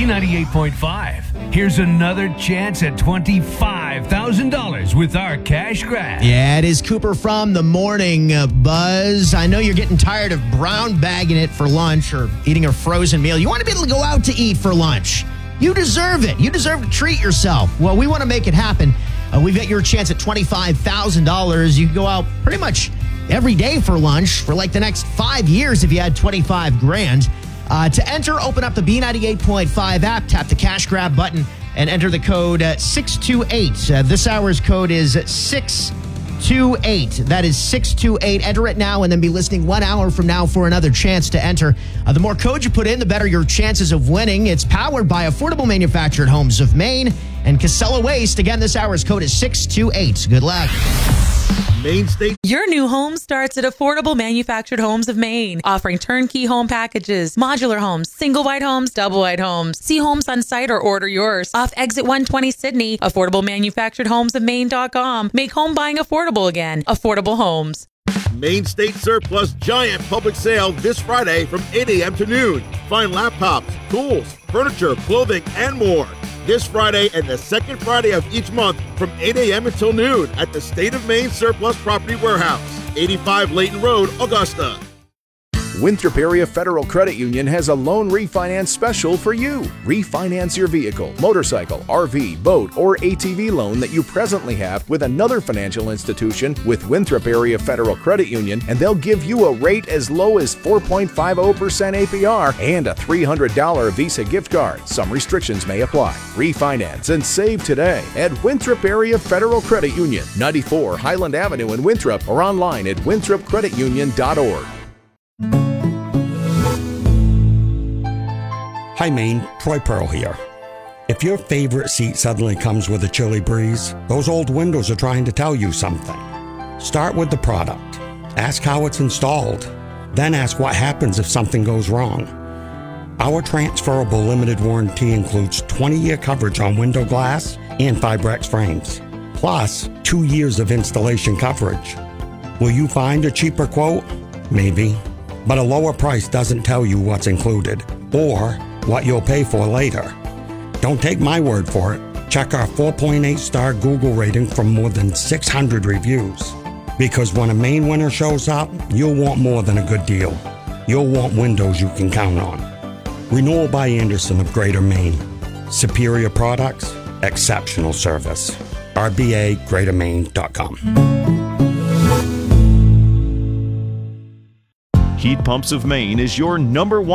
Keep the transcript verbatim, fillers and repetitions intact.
B ninety-eight point five. Here's another chance at twenty-five thousand dollars with our cash grab. Yeah, it is Cooper from the Morning uh, Buzz. I know you're getting tired of brown bagging it for lunch or eating a frozen meal. You want to be able to go out to eat for lunch. You deserve it. You deserve to treat yourself. Well, we want to make it happen. Uh, we've got your chance at twenty-five thousand dollars. You can go out pretty much every day for lunch for like the next five years if you had twenty-five grand. Uh, to enter, open up the B ninety-eight point five app, tap the cash grab button, and enter the code uh, six two eight. Uh, this hour's code is six two eight. That is six two eight. Enter it now and then be listening one hour from now for another chance to enter. Uh, the more codes you put in, the better your chances of winning. It's powered by Affordable Manufactured Homes of Maine and Casella Waste. Again, this hour's code is six two eight. Good luck. Maine State. Your new home starts at Affordable Manufactured Homes of Maine, offering turnkey home packages, modular homes, single wide homes, double wide homes. See homes on site or order yours. Off Exit one twenty Sydney, affordable manufactured homes of maine dot com. Make home buying affordable again. Affordable Homes. Maine State Surplus Giant Public Sale this Friday from eight a.m. to noon. Find laptops, tools, furniture, clothing, and more. This Friday and the second Friday of each month from eight a.m. until noon at the State of Maine Surplus Property Warehouse, eighty-five Layton Road, Augusta. Winthrop Area Federal Credit Union has a loan refinance special for you. Refinance your vehicle, motorcycle, R V, boat, or A T V loan that you presently have with another financial institution with Winthrop Area Federal Credit Union, and they'll give you a rate as low as four point five zero percent A P R and a three hundred dollars Visa gift card. Some restrictions may apply. Refinance and save today at Winthrop Area Federal Credit Union, ninety-four Highland Avenue in Winthrop, or online at winthrop credit union dot org. Hi Maine, Troy Pearl here. If your favorite seat suddenly comes with a chilly breeze, those old windows are trying to tell you something. Start with the product. Ask how it's installed. Then ask what happens if something goes wrong. Our transferable limited warranty includes twenty-year coverage on window glass and Fibrex frames, plus two years of installation coverage. Will you find a cheaper quote? Maybe. But a lower price doesn't tell you what's included or what you'll pay for later. Don't take my word for it. Check our four point eight star Google rating from more than six hundred reviews. Because when a Maine winner shows up, you'll want more than a good deal. You'll want windows you can count on. Renewal by Andersen of Greater Maine. Superior products, exceptional service. R B A greater maine dot com. Heat Pumps of Maine is your number one